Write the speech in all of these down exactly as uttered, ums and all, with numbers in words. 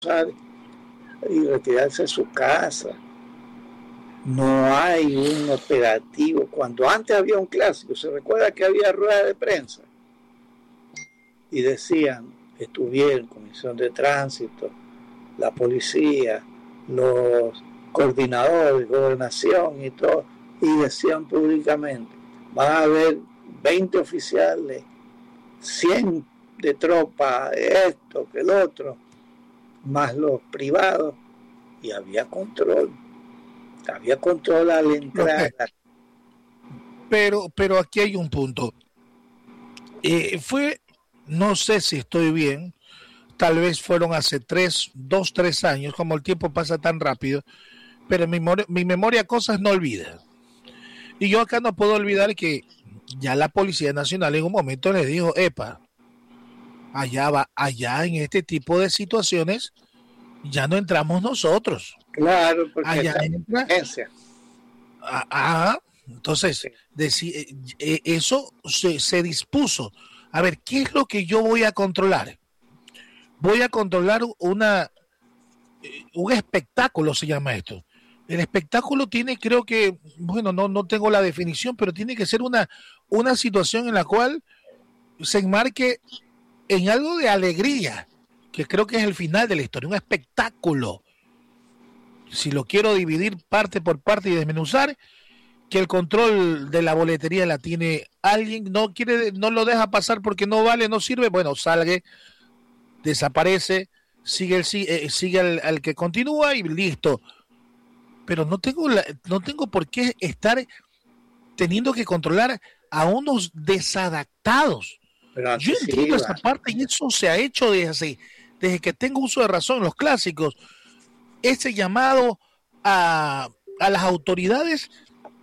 y retirarse a su casa. No hay un operativo. Cuando antes había un clásico, se recuerda que había ruedas de prensa y decían, estuvieron comisión de tránsito, la policía, los coordinadores, gobernación y todo, y decían públicamente, van a haber veinte oficiales, cien de tropa, esto, que el otro, más los privados, y había control. Había control a la entrada. Pero, pero aquí hay un punto. Eh, fue, no sé si estoy bien, tal vez fueron hace tres, dos, tres años, como el tiempo pasa tan rápido, pero mi, mi memoria cosas no olvida. Y yo acá no puedo olvidar que ya la Policía Nacional en un momento le dijo, epa, allá va, allá en este tipo de situaciones ya no entramos nosotros. Claro, porque allá entra. Ah, ah, entonces, sí. deci, eh, eso se, se dispuso. A ver, ¿qué es lo que yo voy a controlar? Voy a controlar una un espectáculo, se llama esto. El espectáculo tiene, creo que, bueno, no, no tengo la definición, pero tiene que ser una, una situación en la cual se enmarque en algo de alegría, que creo que es el final de la historia, un espectáculo. Si lo quiero dividir parte por parte y desmenuzar, que el control de la boletería la tiene alguien, no quiere, no lo deja pasar porque no vale, no sirve, bueno, salga, desaparece, sigue el eh, sigue al, al que continúa y listo. Pero no tengo la, no tengo por qué estar teniendo que controlar a unos desadaptados. Yo entiendo esa parte y eso se ha hecho desde, desde que tengo uso de razón, los clásicos. Ese llamado a, a las autoridades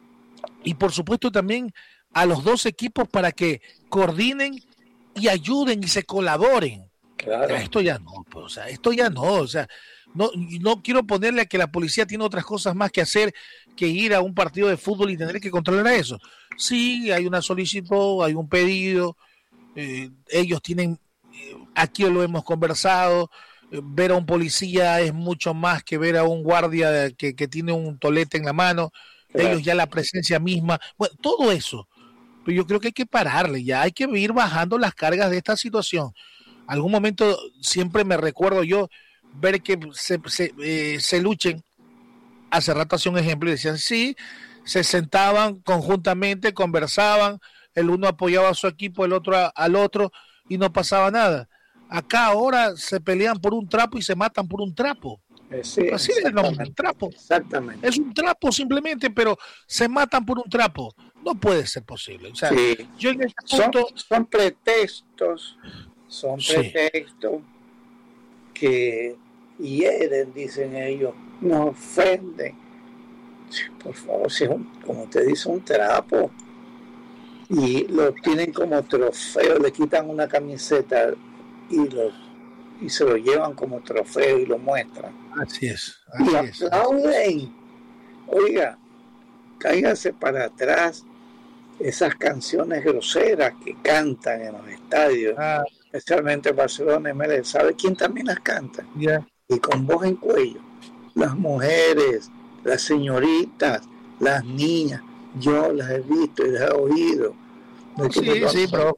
y por supuesto también a los dos equipos para que coordinen y ayuden y se colaboren. Claro. Esto ya no, pues, o sea, esto ya no, o sea, no, no quiero ponerle a que la policía tiene otras cosas más que hacer que ir a un partido de fútbol y tener que controlar eso. Sí, hay una solicitud, hay un pedido, eh, ellos tienen, eh, aquí lo hemos conversado, ver a un policía es mucho más que ver a un guardia que, que tiene un tolete en la mano, claro. Ellos ya la presencia misma, bueno, todo eso, pero yo creo que hay que pararle, ya hay que ir bajando las cargas de esta situación. Algún momento siempre me recuerdo yo ver que se, se, eh, se luchen, hace rato hacía un ejemplo y decían, sí, se sentaban conjuntamente, conversaban, el uno apoyaba a su equipo, el otro a, al otro y no pasaba nada. Acá ahora se pelean por un trapo y se matan por un trapo. Sí, así es el nombre, un trapo. Exactamente. Es un trapo simplemente, pero se matan por un trapo. No puede ser posible. O sea, sí. yo en este punto... son, son pretextos, son pretextos sí. que hieren, dicen ellos, nos ofenden. Por favor, si es un, como te dice, un trapo y lo tienen como trofeo, le quitan una camiseta y lo y se lo llevan como trofeo y lo muestran. Así es. Así y es. aplauden. Oiga, cáiganse para atrás esas canciones groseras que cantan en los estadios, ah. especialmente Barcelona y M L. ¿Sabe quién también las canta? Yeah. Y con voz en cuello. Las mujeres, las señoritas, las niñas. Yo las he visto y las he oído. No, sí, sí, pero...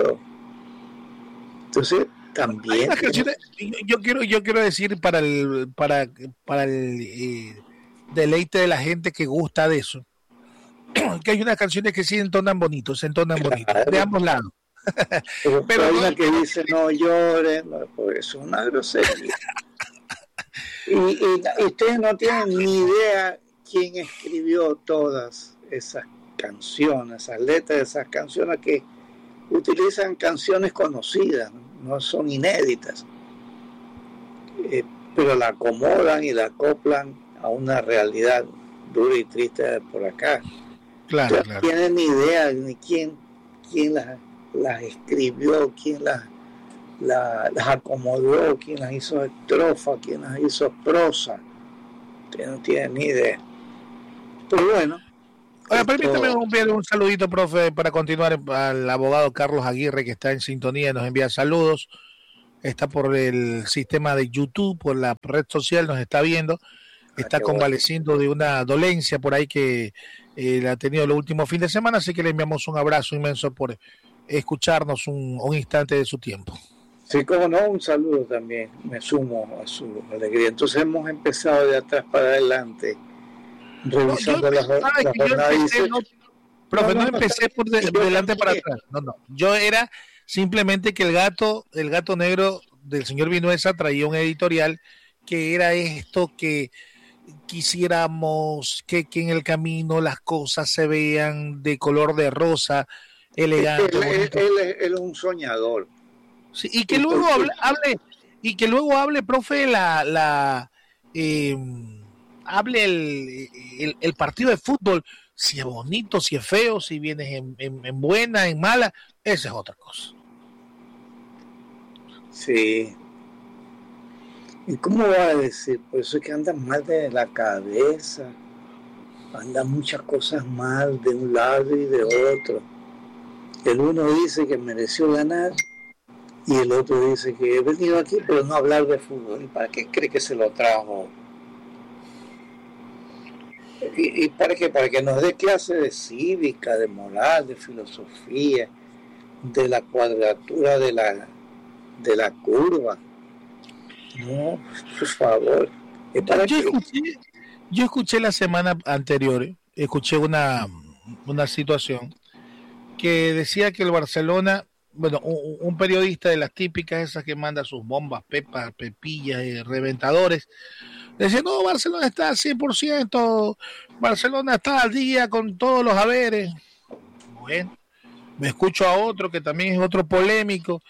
Entonces, también canciones, yo quiero yo quiero decir para el para para el eh, deleite de la gente que gusta de eso, que hay unas canciones que sí entonan bonito, se entonan claro. bonito, de ambos lados. Pero, pero hay una que dice no lloren, no, pues es una grosería. y, y, y ustedes no tienen ni idea quién escribió todas esas canciones, esas letras de esas canciones que utilizan canciones conocidas, ¿no? No son inéditas, eh, pero la acomodan y la acoplan a una realidad dura y triste de por acá. Claro, Entonces, claro. No tienen ni idea ni quién, quién las, las escribió, quién las, la, las acomodó, quién las hizo estrofa, quién las hizo prosa. Ustedes no tienen ni idea. Pero bueno. Oye, permítame enviar un saludito, profe, para continuar al abogado Carlos Aguirre, que está en sintonía, nos envía saludos. está por el sistema de YouTube, por la red social, nos está viendo, está ah, convaleciendo bueno. de una dolencia por ahí que eh, la ha tenido los últimos fines de semana, así que le enviamos un abrazo inmenso por escucharnos un, un instante de su tiempo. Sí, como no, un saludo también, me sumo a su alegría. Entonces hemos empezado de atrás para adelante, revisando no, la, la jornada dieciocho. No, profe, no, no, no empecé por de, delante para atrás, no, no, yo era simplemente que el gato, el gato negro del señor Vinuesa traía un editorial que era esto que quisiéramos que, que en el camino las cosas se vean de color de rosa, elegante. Él, él, él, él es un soñador. Sí, y que luego hable, hable, y que luego hable, profe, la, la eh, hable el, el, el partido de fútbol, si es bonito, si es feo, si vienes en, en, en buena, en mala, esa es otra cosa. Sí. ¿Y cómo va a decir? Por eso es que anda mal de la cabeza, anda muchas cosas mal de un lado y de otro. El uno dice que mereció ganar y el otro dice que he venido aquí pero no hablar de fútbol. ¿Y para qué cree que se lo trajo? ¿Y, y para qué? Para que nos dé clase de cívica, de moral, de filosofía, de la cuadratura de la, de la curva. No, por favor. Yo, yo, escuché, yo escuché la semana anterior, escuché una, una situación que decía que el Barcelona, bueno, un, un periodista de las típicas, esas que manda sus bombas, pepas, pepillas y reventadores, decía, no, Barcelona está al cien por ciento, Barcelona está al día con todos los haberes. Bueno, me escucho a otro que también es otro polémico,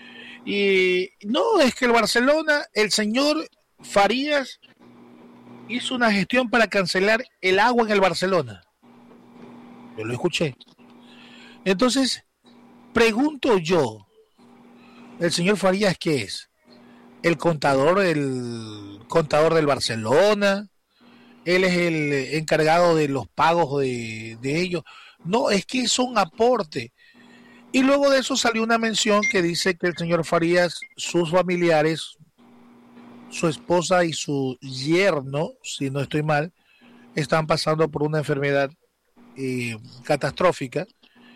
y no, es que el Barcelona, el señor Farías hizo una gestión para cancelar el agua en el Barcelona. Yo lo escuché. Entonces, pregunto yo, ¿el señor Farías qué es? ¿El contador, el contador del Barcelona? ¿Él es el encargado de los pagos de, de ellos? No, es que es un aporte. Y luego de eso salió una mención que dice que el señor Farías, sus familiares, su esposa y su yerno, si no estoy mal, están pasando por una enfermedad eh, catastrófica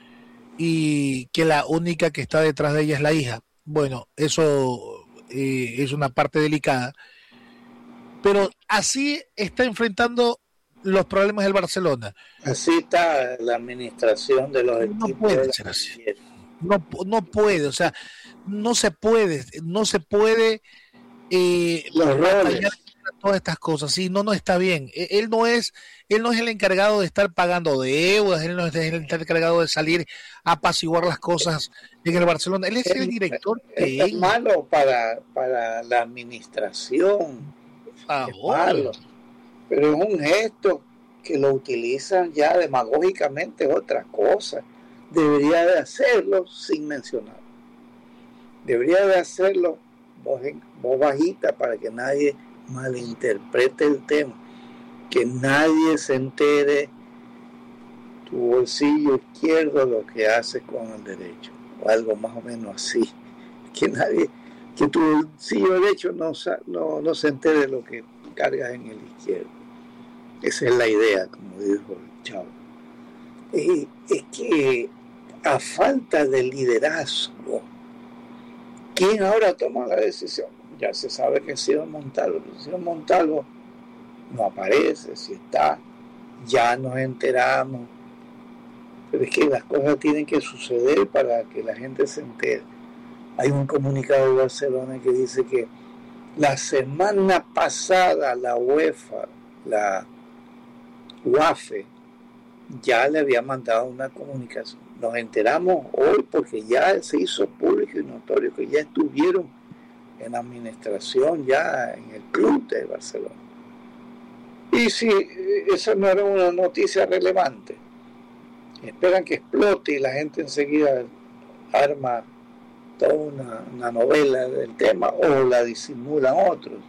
y que la única que está detrás de ella es la hija. Bueno, eso eh, es una parte delicada, pero así está enfrentando los problemas del Barcelona. Así está la administración de los equipos. No puede ser así. No, no puede, o sea, no se puede, no se puede eh, los roles. Todas estas cosas, sí, no, no está bien. Él no es, él no es el encargado de estar pagando deudas, él no es el encargado de salir a apaciguar las cosas en el Barcelona. Él es el, el director. Es, es malo para, para la administración. Ah, es malo. Pero es un gesto que lo utilizan ya demagógicamente, es otra cosa. Debería de hacerlo sin mencionar. Debería de hacerlo voz, voz bajita para que nadie malinterprete el tema, que nadie se entere tu bolsillo izquierdo lo que hace con el derecho, o algo más o menos así, que nadie, que tu bolsillo derecho no, no, no se entere lo que cargas en el izquierdo. Esa es la idea, como dijo el chavo. Y es que a falta de liderazgo, ¿quién ahora toma la decisión? Ya se sabe que ha sido Montalvo, pero si Montalvo no aparece, si está, ya nos enteramos. Pero es que las cosas tienen que suceder para que la gente se entere. Hay un comunicado de Barcelona que dice que la semana pasada la UEFA, la UAFE, ya le había mandado una comunicación. Nos enteramos hoy porque ya se hizo público y notorio que ya estuvieron en administración, ya en el club de Barcelona. Y si esa no era una noticia relevante, esperan que explote y la gente enseguida arma toda una, una novela del tema o la disimulan otros.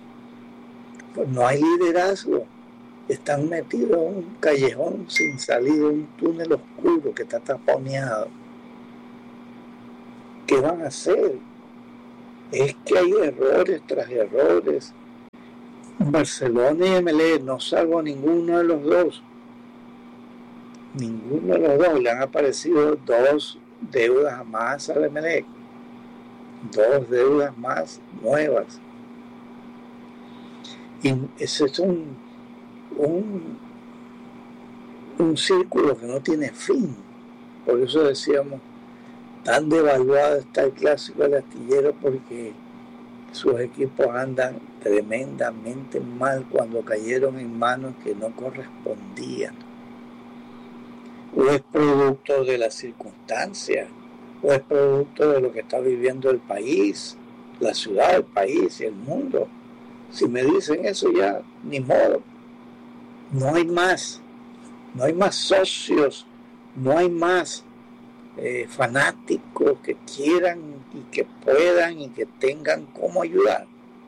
Pues no hay liderazgo. Están metidos en un callejón sin salida, un túnel oscuro que está taponeado. ¿Qué van a hacer? Es que hay errores tras errores. Barcelona y M L E no salvo a ninguno de los dos. Ninguno de los dos. Le han aparecido dos deudas más al M L E. Dos deudas más nuevas. Y ese es un, un, un círculo que no tiene fin. Por eso decíamos, tan devaluado está el clásico del astillero, porque sus equipos andan tremendamente mal cuando cayeron en manos que no correspondían. O es producto de las circunstancias, o es producto de lo que está viviendo el país, la ciudad, el país y el mundo. Si me dicen eso, ya ni modo. No hay más, no hay más socios, no hay más eh, fanáticos que quieran y que puedan y que tengan cómo ayudar.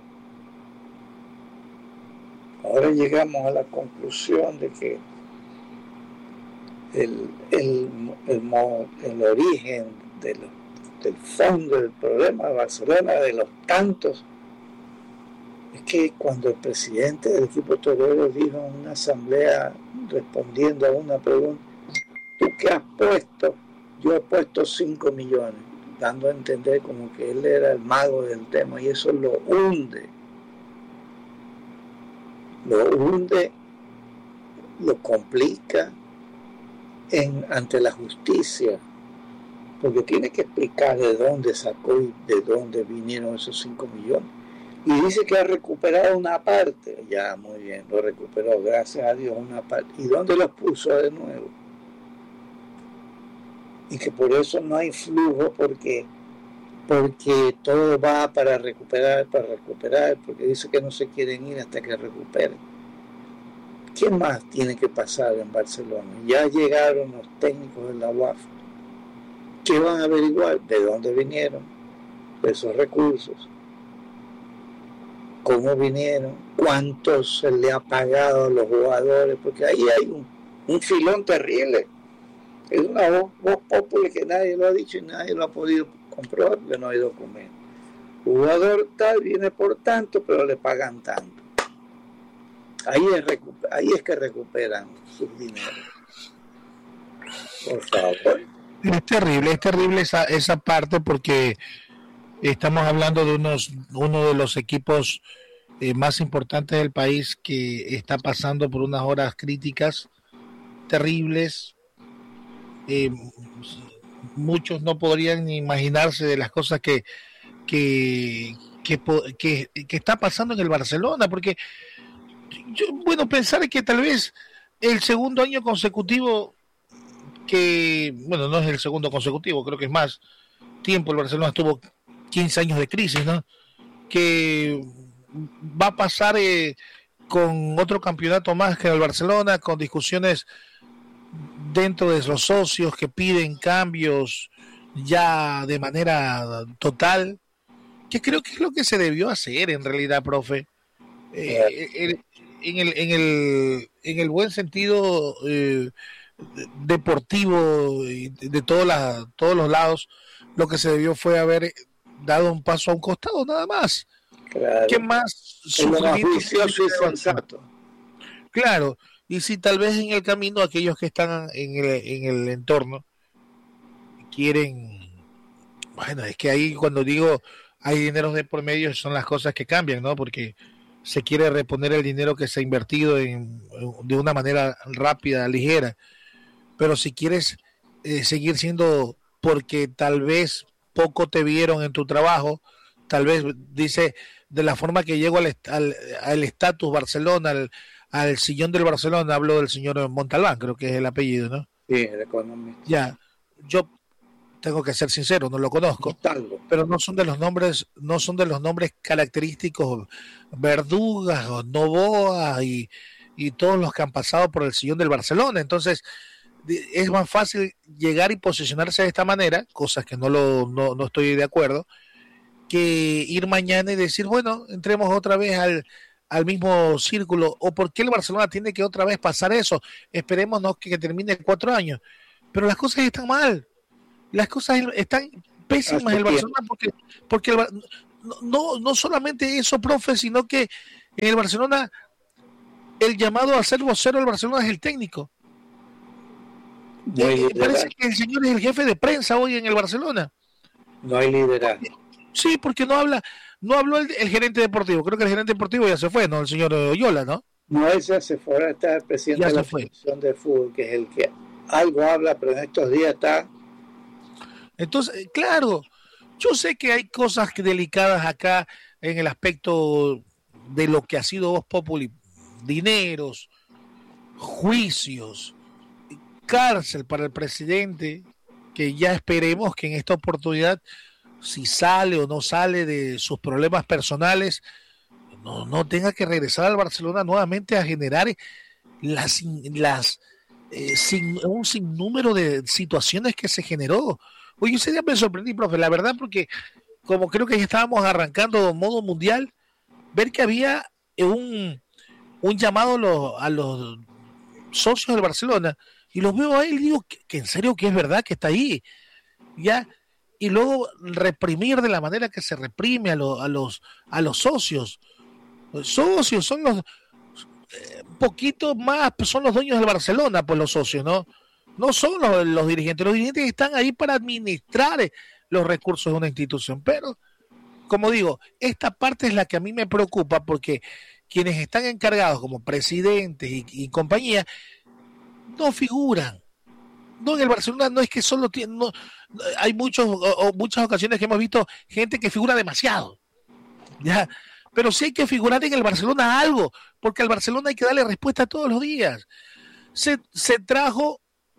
Ahora llegamos a la conclusión de que el, el, el, el origen de lo, del fondo del problema de Barcelona, de los tantos, es que cuando el presidente del equipo torero dijo en una asamblea, respondiendo a una pregunta, ¿tú qué has puesto? Yo he puesto cinco millones, dando a entender como que él era el mago del tema, y eso lo hunde. Lo hunde, lo complica en, ante la justicia, porque tiene que explicar de dónde sacó y de dónde vinieron esos cinco millones. Y dice que ha recuperado una parte. Ya, muy bien, lo recuperó, gracias a Dios, una parte. ¿Y dónde los puso de nuevo? Y que por eso no hay flujo, porque, porque todo va para recuperar, para recuperar, porque dice que no se quieren ir hasta que recuperen. ¿Qué más tiene que pasar en Barcelona? Ya llegaron los técnicos de la U A F. ¿Qué van a averiguar? ¿De dónde vinieron esos recursos? ¿Cómo vinieron? ¿Cuánto se le ha pagado a los jugadores? Porque ahí hay un, un filón terrible. Es una voz, voz popular que nadie lo ha dicho y nadie lo ha podido comprobar porque no hay documentos. Jugador tal viene por tanto, pero le pagan tanto. Ahí es, ahí es que recuperan sus dineros. Por favor. Es terrible, es terrible esa, esa parte, porque estamos hablando de unos uno de los equipos eh, más importantes del país, que está pasando por unas horas críticas terribles. Eh, muchos no podrían ni imaginarse de las cosas que que, que que que está pasando en el Barcelona, porque yo, bueno, pensar que tal vez el segundo año consecutivo, que bueno, no es el segundo consecutivo, creo que es más tiempo, el Barcelona estuvo quince años de crisis, ¿no? Que va a pasar eh, con otro campeonato más que el Barcelona, con discusiones dentro de los socios que piden cambios ya de manera total, que creo que es lo que se debió hacer en realidad, profe. Eh, el, en, el, en, el, en el buen sentido eh, deportivo y de todas las, todos los lados, lo que se debió fue haber dado un paso a un costado, nada más. Claro. ¿Qué más? Juicioso y sensato. Claro, y si tal vez en el camino aquellos que están en el, en el entorno quieren, bueno, es que ahí cuando digo hay dinero de por medio son las cosas que cambian, ¿no? Porque se quiere reponer el dinero que se ha invertido en, de una manera rápida, ligera, pero si quieres eh, seguir siendo, porque tal vez poco te vieron en tu trabajo, tal vez dice de la forma que llego al al, al estatus Barcelona, al, al sillón del Barcelona, hablo del señor Montalbán, creo que es el apellido, ¿no? Sí, el economista. Ya, yo tengo que ser sincero, no lo conozco, pero no son de los nombres, no son de los nombres característicos Verdugas o Novoa y, y todos los que han pasado por el sillón del Barcelona. Entonces es más fácil llegar y posicionarse de esta manera, cosas que no lo no, no estoy de acuerdo, que ir mañana y decir, bueno, entremos otra vez al, al mismo círculo. ¿O por qué el Barcelona tiene que otra vez pasar eso? Esperemos no que, que termine cuatro años. Pero las cosas están mal. Las cosas están pésimas en el Barcelona, porque, porque el, no, no solamente eso, profe, sino que en el Barcelona el llamado a ser vocero del Barcelona es el técnico. Eh, parece que el señor es el jefe de prensa hoy en el Barcelona. No hay liderazgo. Sí, porque no habla, no habló el, el gerente deportivo. Creo que el gerente deportivo ya se fue, ¿no? El señor Oyola, ¿no? No, ese se fue, ahora está el presidente ya de la fue. Federación de Fútbol, que es el que algo habla, pero en estos días está. Entonces, claro, yo sé que hay cosas delicadas acá en el aspecto de lo que ha sido Voz Populi, dineros, juicios, cárcel para el presidente, que ya esperemos que en esta oportunidad, si sale o no sale de sus problemas personales, no, no tenga que regresar al Barcelona nuevamente a generar las, las eh, sin, un sinnúmero de situaciones que se generó. Oye, ese día me sorprendí, profe, la verdad, porque como creo que ya estábamos arrancando modo mundial, ver que había un, un llamado a los, a los socios del Barcelona, y los veo a él y digo que, que en serio que es verdad que está ahí, ya, y luego reprimir de la manera que se reprime a, lo, a los a los socios. Los socios son los eh, poquito más, son los dueños del Barcelona, pues los socios, ¿no? No son los, los dirigentes, los dirigentes están ahí para administrar los recursos de una institución, pero como digo, esta parte es la que a mí me preocupa, porque quienes están encargados como presidentes y, y compañía no figuran. No, en el Barcelona no es que solo tiene, no, hay muchos o, o muchas ocasiones que hemos visto gente que figura demasiado, ya, pero sí hay que figurar en el Barcelona algo, porque al Barcelona hay que darle respuesta todos los días. Se, se trajo,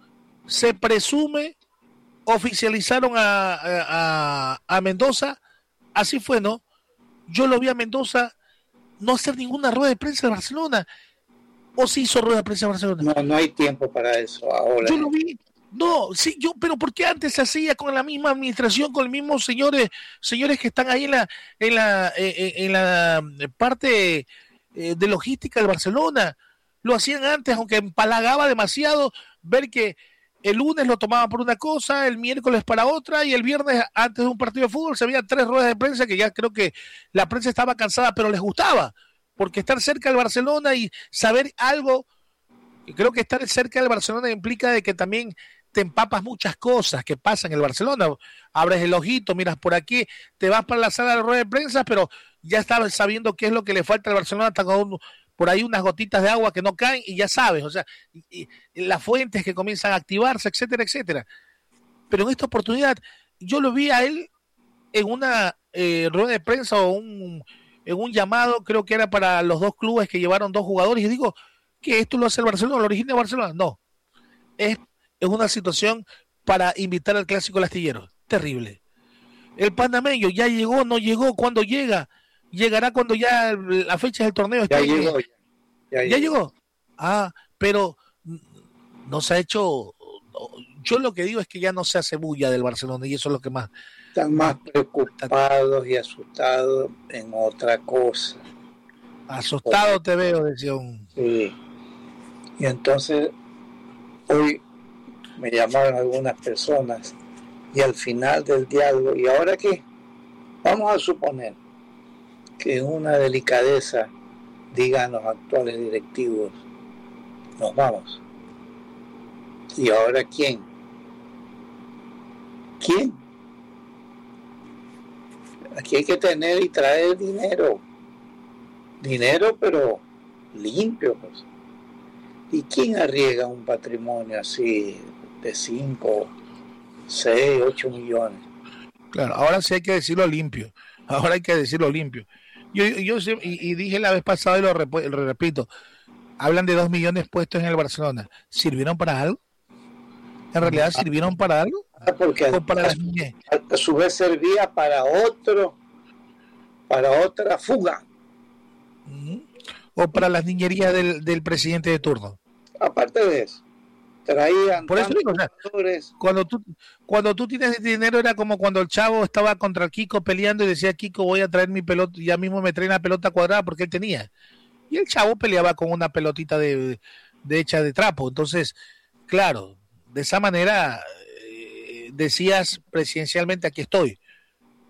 se presume, oficializaron a, a, a Mendoza, así fue, ¿no? Yo lo vi a Mendoza no hacer ninguna rueda de prensa de Barcelona. ¿O sí hizo rueda de prensa de Barcelona? No, no hay tiempo para eso ahora. Yo lo vi. No, sí, yo, pero ¿por qué antes se hacía con la misma administración, con los mismos señores, señores que están ahí en la, en la, en, en la parte de logística de Barcelona? Lo hacían antes, aunque empalagaba demasiado ver que el lunes lo tomaban por una cosa, el miércoles para otra, y el viernes antes de un partido de fútbol se había tres ruedas de prensa que ya creo que la prensa estaba cansada, pero les gustaba, porque estar cerca del Barcelona y saber algo, creo que estar cerca del Barcelona implica de que también te empapas muchas cosas que pasan en el Barcelona. Abres el ojito, miras por aquí, te vas para la sala de rueda de prensa, pero ya estás sabiendo qué es lo que le falta al Barcelona, está con un, por ahí unas gotitas de agua que no caen y ya sabes, o sea, y, y las fuentes que comienzan a activarse, etcétera, etcétera. Pero en esta oportunidad yo lo vi a él en una eh, rueda de prensa o un, en un llamado, creo que era para los dos clubes que llevaron dos jugadores, y digo, ¿que esto lo hace el Barcelona, el origen de Barcelona? No, es es una situación para invitar al clásico al astillero. Terrible. El panameño ya llegó, no llegó, ¿cuándo llega? Llegará cuando ya la fecha del torneo está. Ya llegó. Ya, ya, ¿Ya llegó. llegó. Ah, pero no se ha hecho. Yo lo que digo es que ya no se hace bulla del Barcelona, y eso es lo que más. Están más preocupados y asustados en otra cosa. Asustado te veo, decía un. Sí. Y entonces, hoy me llamaron algunas personas y al final del diálogo, ¿y ahora qué? Vamos a suponer que en una delicadeza digan los actuales directivos, nos vamos. ¿Y ahora quién? ¿Quién? Aquí hay que tener y traer dinero. Dinero, pero limpio, pues. ¿Y quién arriesga un patrimonio así de cinco, seis, ocho millones? Claro, ahora sí hay que decirlo limpio. Ahora hay que decirlo limpio. Yo, yo y, y dije la vez pasada y lo, rep, lo repito, hablan de dos millones puestos en el Barcelona. ¿Sirvieron para algo? ¿En realidad sirvieron para algo? Porque ¿O para a, las a, a su vez servía para otro, para otra fuga. Uh-huh. O para las niñerías del, del presidente de turno. Aparte de eso, traían por eso digo, o sea, cuando tú cuando tú tienes dinero era como cuando el Chavo estaba contra Kiko peleando y decía, Kiko, voy a traer mi pelota, ya mismo me trae una pelota cuadrada porque él tenía, y el Chavo peleaba con una pelotita de, de hecha de trapo. Entonces, claro, de esa manera eh, decías presidencialmente, aquí estoy,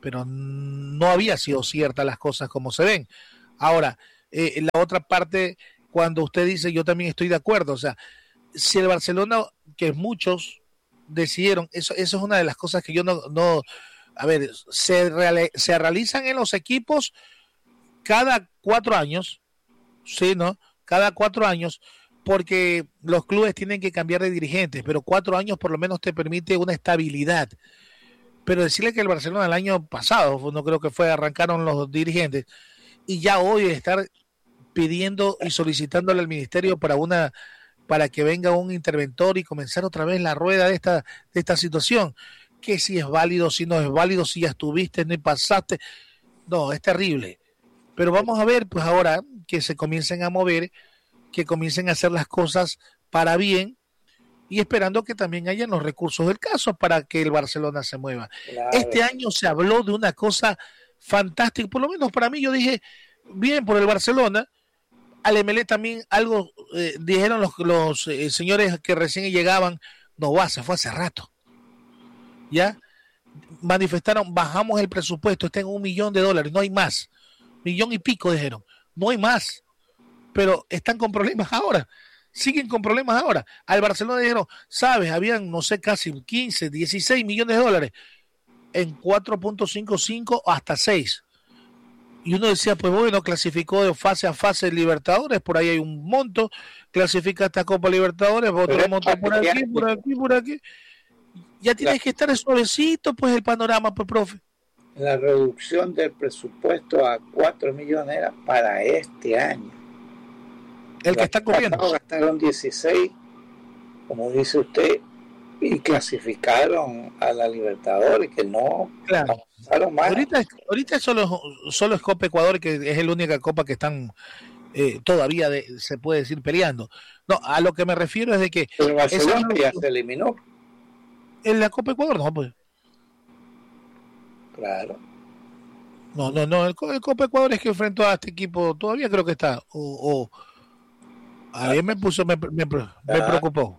pero no había sido ciertas las cosas como se ven. Ahora, eh, la otra parte, cuando usted dice, yo también estoy de acuerdo, o sea, si el Barcelona, que muchos decidieron, eso, eso es una de las cosas que yo no, no a ver, se, real, se realizan en los equipos cada cuatro años, sí, ¿no? Cada cuatro años, porque los clubes tienen que cambiar de dirigentes, pero cuatro años por lo menos te permite una estabilidad. Pero decirle que el Barcelona el año pasado, no creo que fue, arrancaron los dirigentes, y ya hoy estar pidiendo y solicitándole al ministerio para una para que venga un interventor y comenzar otra vez la rueda de esta de esta situación, que si es válido, si no es válido, si ya estuviste, no pasaste, no, es terrible. Pero vamos a ver, pues ahora que se comiencen a mover, que comiencen a hacer las cosas para bien y esperando que también hayan los recursos del caso para que el Barcelona se mueva. Claro. Este año se habló de una cosa fantástica, por lo menos para mí, yo dije, bien por el Barcelona. Al M L E también algo eh, dijeron los, los eh, señores que recién llegaban, no va, se fue hace rato. Ya manifestaron, bajamos el presupuesto, está en un millón de dólares, no hay más. Millón y pico dijeron, no hay más. Pero están con problemas ahora, siguen con problemas ahora. Al Barcelona dijeron, sabes, habían, no sé, casi quince, dieciséis millones de dólares en cuatro punto cincuenta y cinco hasta seis. Y uno decía, pues bueno, clasificó de fase a fase Libertadores, por ahí hay un monto, clasifica esta Copa Libertadores, otro Pero monto por aquí, por aquí, por aquí. Ya tienes la, que estar suavecito, pues, el panorama, pues, profe. La reducción del presupuesto a cuatro millones era para este año. El que está corriendo. Gastaron dieciséis, como dice usted, y clasificaron a la Libertadores, que no claro. pasaron más. Ahorita, ahorita solo, solo es Copa Ecuador, que es la única copa que están eh, todavía, de, se puede decir, peleando. No, a lo que me refiero es de que... Pero Barcelona esa, ya se eliminó. En la Copa Ecuador, no, pues. Claro. No, no, no, el, el Copa Ecuador es que enfrentó a este equipo, todavía creo que está, o... o a mí me puso, me, me, me preocupó.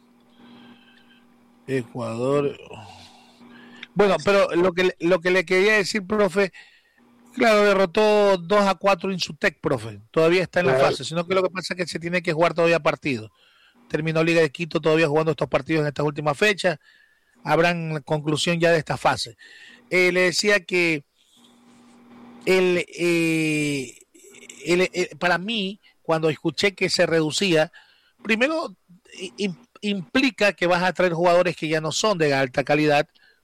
Ecuador. Bueno, pero lo que lo que le quería decir, profe, claro, derrotó dos a cuatro Insutec, profe. Todavía está en la fase, sino que lo que pasa es que se tiene que jugar todavía partidos. Terminó Liga de Quito todavía jugando estos partidos en estas últimas fechas. Habrán conclusión ya de esta fase. Eh, le decía que el, eh, el, el, para mí, cuando escuché que se reducía, primero implica que vas a traer jugadores que ya no son de alta calidad.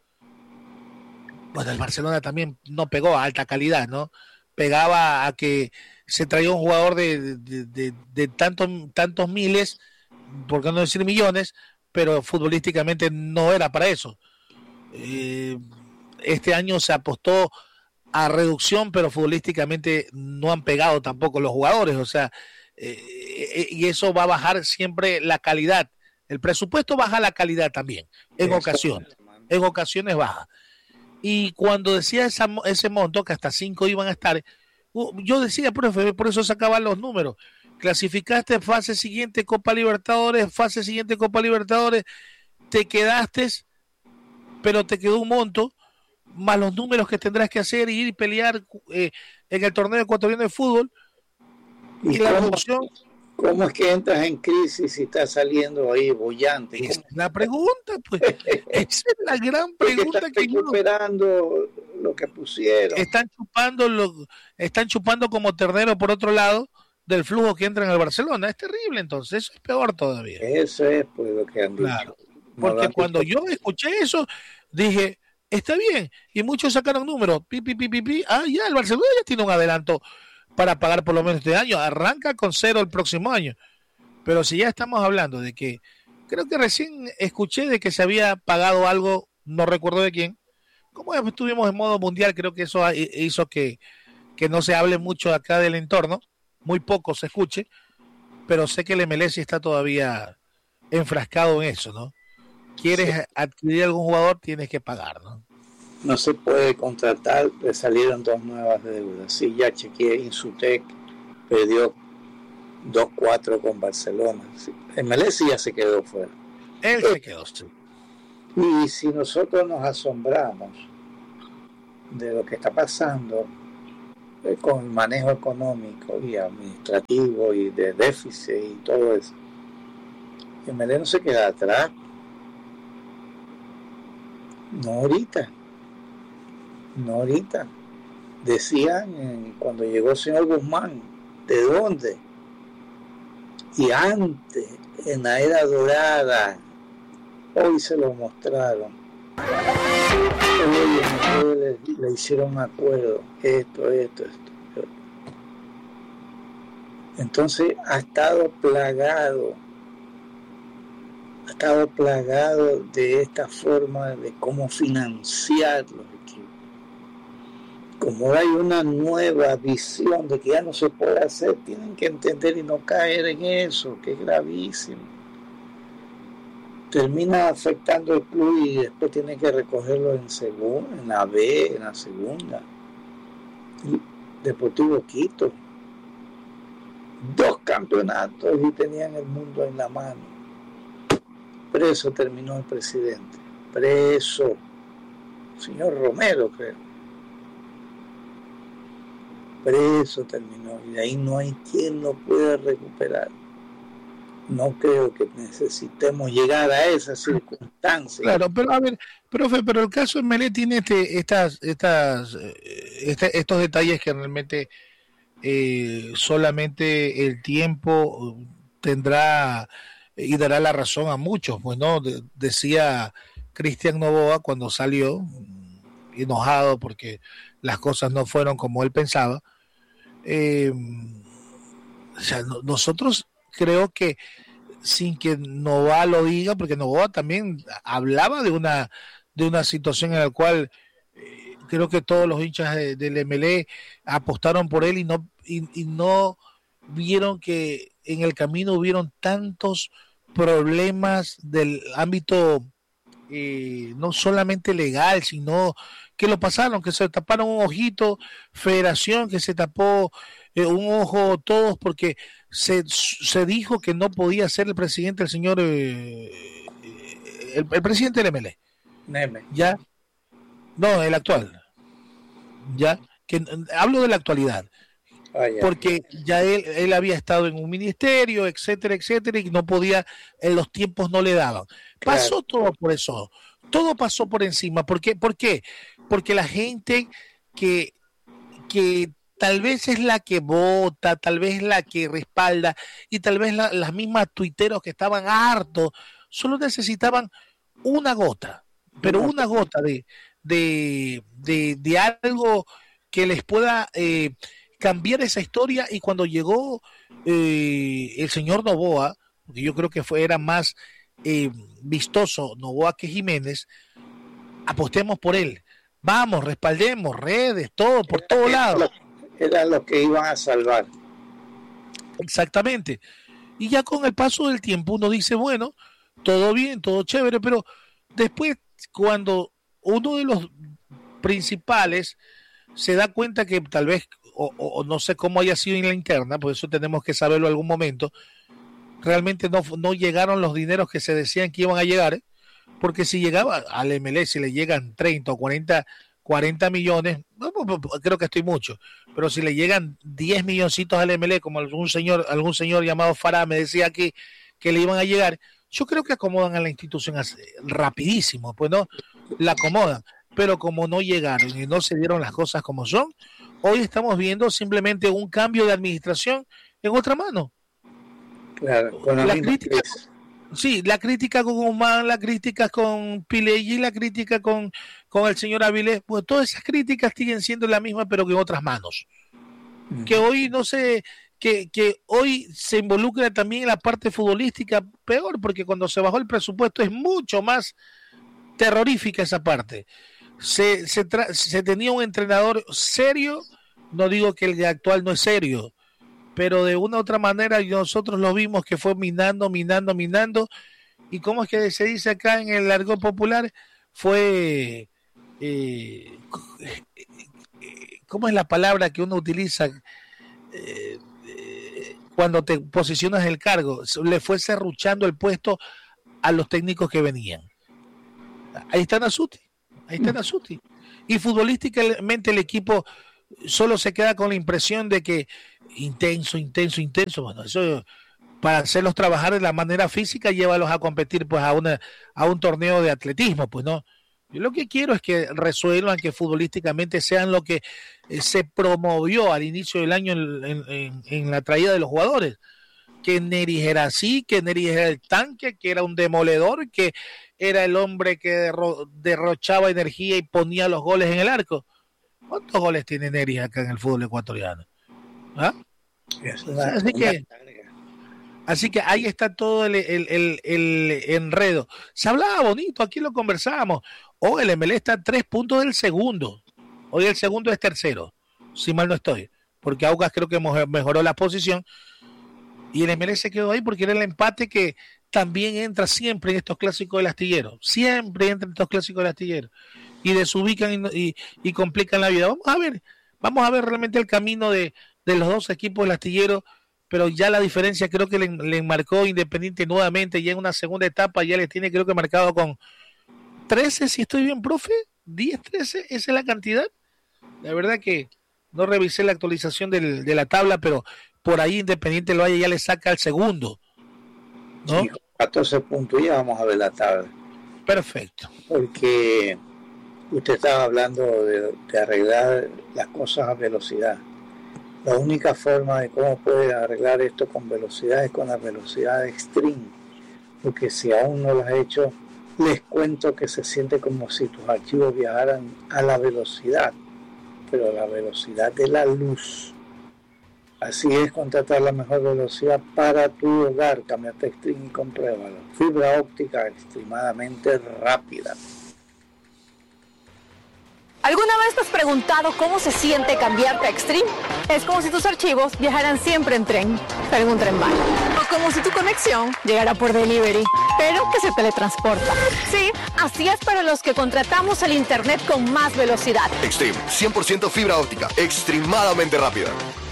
Bueno, el Barcelona también no pegó a alta calidad, ¿no? Pegaba a que se traía un jugador de, de, de, de tantos, tantos miles, por qué no decir millones, pero futbolísticamente no era para eso. Eh, este año se apostó a reducción, pero futbolísticamente no han pegado tampoco los jugadores, o sea, eh, y eso va a bajar siempre la calidad. El presupuesto baja la calidad también, en ocasiones, en ocasiones baja. Y cuando decía esa, ese monto, que hasta cinco iban a estar, yo decía, profe, por eso sacaban los números. Clasificaste fase siguiente Copa Libertadores, fase siguiente Copa Libertadores, te quedaste, pero te quedó un monto, más los números que tendrás que hacer y ir y pelear eh, en el torneo ecuatoriano de fútbol. Y, ¿Y la reducción... ¿Cómo es que entras en crisis y estás saliendo ahí bollante? Esa es la pregunta, pues. Esa es la gran pregunta están que recuperando yo... lo que pusieron. Están chupando, lo... están chupando como ternero por otro lado del flujo que entra en el Barcelona. Es terrible, entonces. Eso es peor todavía. Eso es pues lo que han claro. dicho. Porque no cuando dicho. yo escuché eso, dije, está bien. Y muchos sacaron números. Pi, pi, pi, pi, pi. Ah, ya, el Barcelona ya tiene un adelanto para pagar por lo menos este año, arranca con cero el próximo año, pero si ya estamos hablando de que, creo que recién escuché de que se había pagado algo, no recuerdo de quién, como estuvimos en modo mundial, creo que eso hizo que, que no se hable mucho acá del entorno, muy poco se escuche, pero sé que el M L S está todavía enfrascado en eso, ¿no? Quieres sí. adquirir algún jugador, tienes que pagar, ¿no? No se puede contratar, le salieron dos nuevas deudas. Sí, ya chequeé, Insutec perdió dos cuatro con Barcelona. Sí, M L S ya se quedó fuera. Él se quedó, sí. Y si nosotros nos asombramos de lo que está pasando eh, con el manejo económico y administrativo y de déficit y todo eso, M L E no se queda atrás. No ahorita, no ahorita. Decían eh, cuando llegó el señor Guzmán, ¿de dónde? Y antes, en la era dorada, hoy se lo mostraron. Hoy le, le hicieron un acuerdo, esto, esto, esto. Entonces ha estado plagado, ha estado plagado de esta forma de cómo financiar los equipos. Como hay una nueva visión de que ya no se puede hacer, tienen que entender y no caer en eso, que es gravísimo. Termina afectando el club y después tiene que recogerlo en segunda, en la B, en la segunda. Deportivo Quito, dos campeonatos y tenían el mundo en la mano. Preso terminó el presidente, preso, señor Romero creo. Preso terminó y de ahí no hay quien lo pueda recuperar. No creo que necesitemos llegar a esa circunstancia. Claro, pero a ver, profe, pero el caso de M L E tiene este, estas, estas, este, estos detalles que realmente eh, solamente el tiempo tendrá y dará la razón a muchos. Pues no, de, decía Cristian Novoa cuando salió enojado porque las cosas no fueron como él pensaba. Eh, o sea, no, nosotros creo que sin que Novoa lo diga, porque Novoa también hablaba de una de una situación en la cual eh, creo que todos los hinchas de, del M L E apostaron por él y no y, y no vieron que en el camino hubieron tantos problemas del ámbito eh, no solamente legal, sino que lo pasaron, que se taparon un ojito, Federación que se tapó eh, un ojo, todos, porque se, se dijo que no podía ser el presidente el señor eh, el, el presidente del M L E. Neme. Ya, no, el actual. Ya, que hablo de la actualidad. Ah, ya. Porque ya él, él había estado en un ministerio, etcétera, etcétera, y no podía, en los tiempos no le daban. Claro. Pasó todo por eso, todo pasó por encima. ¿Por qué? ¿Por qué? Porque la gente que, que tal vez es la que vota, tal vez es la que respalda, y tal vez la, las mismas tuiteros que estaban hartos, solo necesitaban una gota, pero una gota de, de, de, de algo que les pueda... Eh, cambiar esa historia. Y cuando llegó eh, el señor Novoa, porque yo creo que fue, era más eh, vistoso Novoa que Jiménez, apostemos por él, vamos, respaldemos, redes, todo, por era, todos lados. Era lo que iban a salvar. Exactamente. Y ya con el paso del tiempo uno dice, bueno, todo bien, todo chévere, pero después cuando uno de los principales se da cuenta que tal vez O, o, o no sé cómo haya sido en la interna, por eso tenemos que saberlo en algún momento, realmente no, no llegaron los dineros que se decían que iban a llegar, ¿eh? Porque si llegaba al M L E, si le llegan treinta o cuarenta, cuarenta millones, no, creo que estoy mucho, pero si le llegan diez milloncitos al M L E, como algún señor, algún señor llamado Farah me decía aquí que le iban a llegar, yo creo que acomodan a la institución rapidísimo, pues no, la acomodan, pero como no llegaron y no se dieron las cosas como son, hoy estamos viendo simplemente un cambio de administración en otra mano. Claro, con la, la crítica, sí, la crítica con Guzmán, la crítica con Pileggi, la crítica con, con el señor Avilés, pues todas esas críticas siguen siendo la misma, pero que en otras manos. Uh-huh. Que hoy no sé, que, que hoy se involucra también en la parte futbolística, peor, porque cuando se bajó el presupuesto es mucho más terrorífica esa parte. Se, se, tra- se tenía un entrenador serio, no digo que el actual no es serio, pero de una u otra manera nosotros lo vimos que fue minando, minando, minando, y como es que se dice acá en el argot popular, fue, eh, ¿cómo es la palabra que uno utiliza eh, eh, cuando te posicionas en el cargo? Le fue serruchando el puesto a los técnicos que venían. Ahí está Nasuti. Ahí está Nasuti. y futbolísticamente el equipo solo se queda con la impresión de que intenso, intenso, intenso. Bueno, eso para hacerlos trabajar de la manera física, llévalos a competir pues a una a un torneo de atletismo, pues no. Yo lo que quiero es que resuelvan, que futbolísticamente sean lo que eh, se promovió al inicio del año en, en, en, en la traída de los jugadores. Que Neris era así, que Neris era el tanque, que era un demoledor, que era el hombre que derro, derrochaba energía y ponía los goles en el arco. ¿Cuántos goles tiene Neris acá en el fútbol ecuatoriano? ¿Ah? Una, así que así que ahí está todo el, el, el, el enredo. Se hablaba bonito, aquí lo conversábamos. Oh, el M L E está a tres puntos del segundo. Hoy el segundo es tercero, si mal no estoy, porque Aucas creo que mejoró la posición. Y el M L E se quedó ahí porque era el empate que también entra siempre en estos clásicos del astillero. Siempre entra en estos clásicos del astillero. Y desubican y, y, y complican la vida. Vamos a ver, vamos a ver realmente el camino de, de los dos equipos del astillero, pero ya la diferencia creo que le, le marcó Independiente nuevamente, ya en una segunda etapa ya les tiene creo que marcado con trece, si estoy bien, profe, diez, trece, esa es la cantidad. La verdad que no revisé la actualización del, de la tabla, pero por ahí Independiente lo haya, ya le saca al segundo, ¿no? Sí, catorce puntos, ya vamos a ver la tabla. Perfecto. Porque usted estaba hablando de, de arreglar las cosas a velocidad. La única forma de cómo puede arreglar esto con velocidad es con la velocidad extreme. Porque si aún no lo has hecho, les cuento que se siente como si tus archivos viajaran a la velocidad, pero a la velocidad de la luz. Así es contratar la mejor velocidad para tu hogar. Cámbiate a Extreme y compruébalo. Fibra óptica extremadamente rápida. ¿Alguna vez te has preguntado cómo se siente cambiarte a Extreme? Es como si tus archivos viajaran siempre en tren, pero en un tren bala. O como si tu conexión llegara por delivery, pero que se teletransporta. Sí, así es para los que contratamos el internet con más velocidad. Extreme, cien por ciento fibra óptica, extremadamente rápida.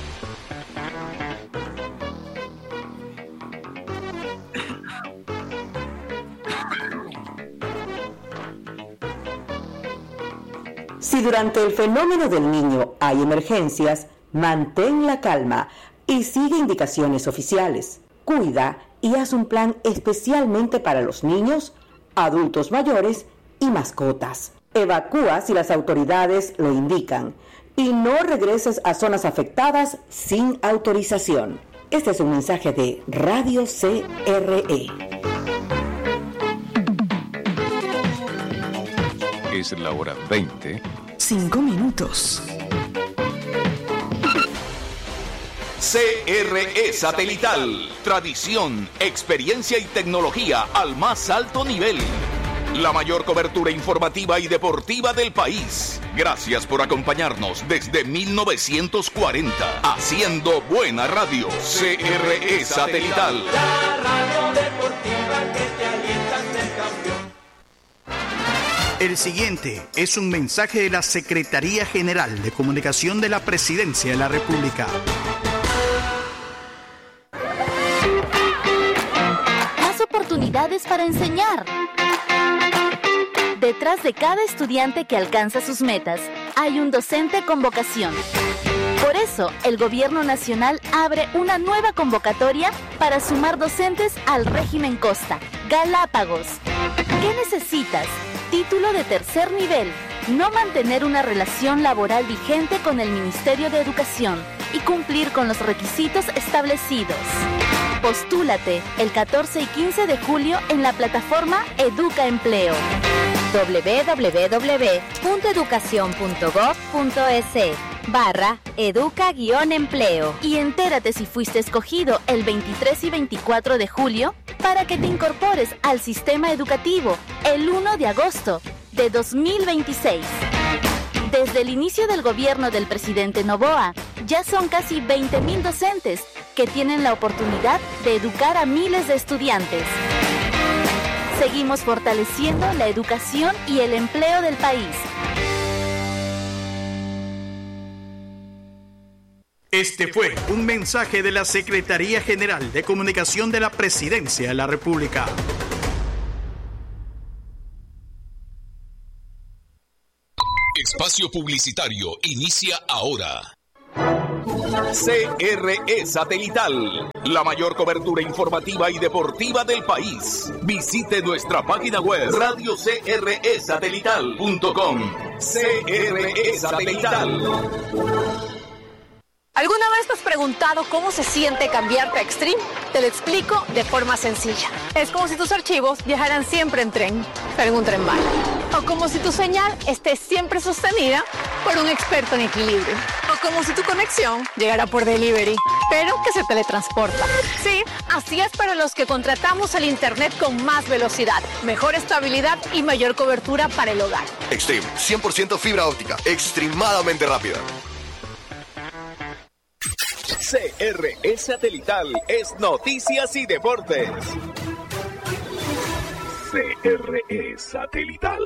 Si durante el fenómeno del niño hay emergencias, mantén la calma y sigue indicaciones oficiales. Cuida y haz un plan especialmente para los niños, adultos mayores y mascotas. Evacúa si las autoridades lo indican y no regreses a zonas afectadas sin autorización. Este es un mensaje de Radio C R E. Es la hora veinte. Cinco minutos. C R E Satelital. Tradición, experiencia y tecnología al más alto nivel. La mayor cobertura informativa y deportiva del país. Gracias por acompañarnos desde mil novecientos cuarenta. Haciendo buena radio. C R E Satelital. La radio deportiva que te alienta a ser campeón. El siguiente es un mensaje de la Secretaría General de Comunicación de la Presidencia de la República. Más oportunidades para enseñar. Detrás de cada estudiante que alcanza sus metas, hay un docente con vocación. Por eso, el Gobierno Nacional abre una nueva convocatoria para sumar docentes al régimen Costa, Galápagos. ¿Qué necesitas? Título de tercer nivel, no mantener una relación laboral vigente con el Ministerio de Educación y cumplir con los requisitos establecidos. Postúlate el catorce y quince de julio en la plataforma Educa Empleo. doble u doble u doble u punto educación punto gob punto es barra educa-empleo y entérate si fuiste escogido el veintitrés y veinticuatro de julio para que te incorpores al sistema educativo el uno de agosto de dos mil veintiséis. Desde el inicio del gobierno del presidente Noboa, ya son casi veinte mil docentes que tienen la oportunidad de educar a miles de estudiantes. Seguimos fortaleciendo la educación y el empleo del país. Este fue un mensaje de la Secretaría General de Comunicación de la Presidencia de la República. espacio publicitario inicia ahora. C R E Satelital, la mayor cobertura informativa y deportiva del país. Visite nuestra página web radio c r e satelital punto com. C R E Satelital. ¿Alguna vez te has preguntado cómo se siente cambiarte a Extreme? Te lo explico de forma sencilla. Es como si tus archivos viajaran siempre en tren, pero en un tren bala. O como si tu señal esté siempre sostenida por un experto en equilibrio. O como si tu conexión llegara por delivery, pero que se teletransporta. Sí, así es para los que contratamos el internet con más velocidad, mejor estabilidad y mayor cobertura para el hogar. Extreme, cien por ciento fibra óptica, extremadamente rápida. C R E Satelital es noticias y deportes. C R E Satelital.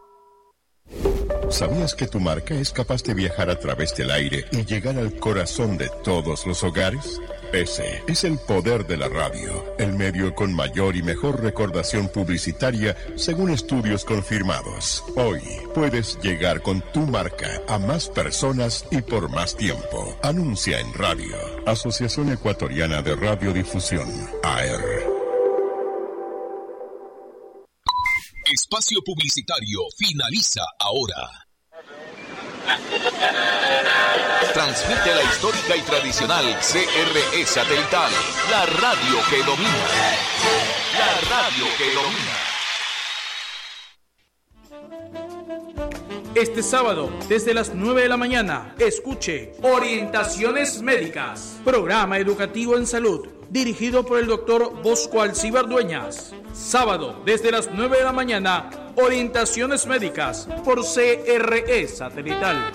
¿Sabías que tu marca es capaz de viajar a través del aire y llegar al corazón de todos los hogares? Ese es el poder de la radio, el medio con mayor y mejor recordación publicitaria según estudios confirmados. Hoy puedes llegar con tu marca a más personas y por más tiempo. Anuncia en radio. Asociación Ecuatoriana de Radiodifusión, A R. Espacio publicitario finaliza ahora. Transmite la histórica y tradicional C R E Satelital, la radio que domina. La radio que domina. Este sábado, desde las nueve de la mañana, escuche Orientaciones Médicas, programa educativo en salud, dirigido por el doctor Bosco Alcíbar Dueñas. Sábado, desde las nueve de la mañana, Orientaciones Médicas por C R E Satelital.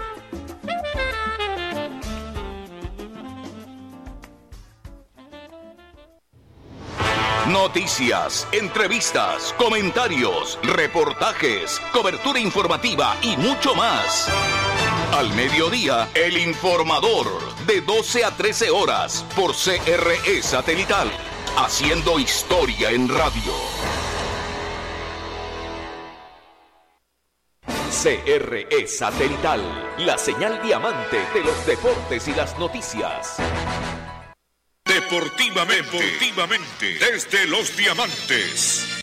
Noticias, entrevistas, comentarios, reportajes, cobertura informativa y mucho más. Al mediodía, El Informador, de doce a trece horas, por C R E Satelital, haciendo historia en radio. C R E Satelital, la señal diamante de los deportes y las noticias. Deportivamente, Deportivamente, desde los diamantes,